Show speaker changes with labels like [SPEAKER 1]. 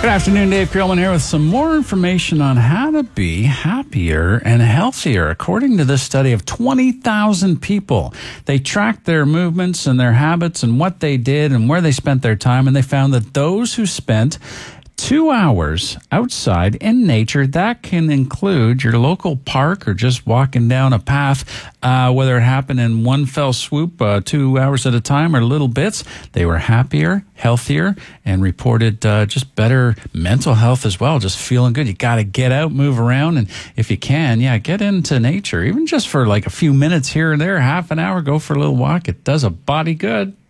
[SPEAKER 1] Good afternoon, Dave Pearlman here with some more information on how to be happier and healthier. According to this study of 20,000 people, they tracked their movements and their habits and what they did and where they spent their time, and they found that those who spent 2 hours outside in nature, that can include your local park or just walking down a path, whether it happened in one fell swoop, 2 hours at a time or little bits, they were happier, healthier, and reported just better mental health as well, just feeling good. You got to get out, move around, and if you can, get into nature, even just for like a few minutes here and there, half an hour, go for a little walk. It does a body good.